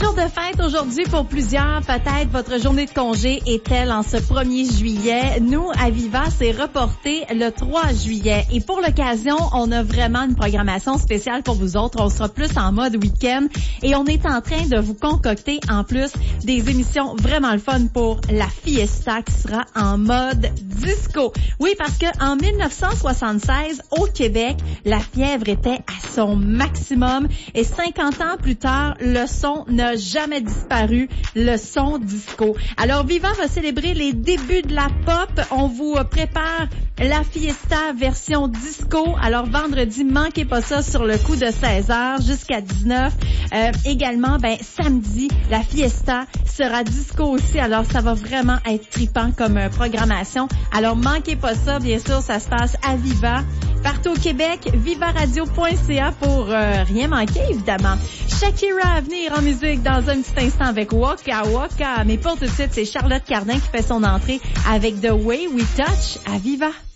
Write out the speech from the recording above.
jour de fête aujourd'hui pour plusieurs. Peut-être votre journée de congé est-elle en ce 1er juillet. Nous, à Viva, c'est reporté le 3 juillet. Et pour l'occasion, on a vraiment une programmation spéciale pour vous autres. On sera plus en mode week-end et on est en train de vous concocter en plus des émissions vraiment le fun pour la Fiesta qui sera en mode disco. Oui, parce que en 1976, au Québec, la fièvre était à son maximum et 50 ans plus tard, le son n'a jamais disparu, le son disco. Alors, Viva va célébrer les débuts de la pop. On vous prépare la Fiesta version disco. Alors, vendredi, manquez pas ça sur le coup de 16h jusqu'à 19. Également, samedi, la Fiesta sera disco aussi. Alors, ça va vraiment être trippant comme programmation. Alors, manquez pas ça. Bien sûr, ça se passe à Viva. Partout au Québec, vivaradio.ca pour rien manquer, évidemment. Shakira à venir en musique dans un petit instant avec Waka Waka. Mais pour tout de suite, c'est Charlotte Cardin qui fait son entrée avec The Way We Touch à Viva.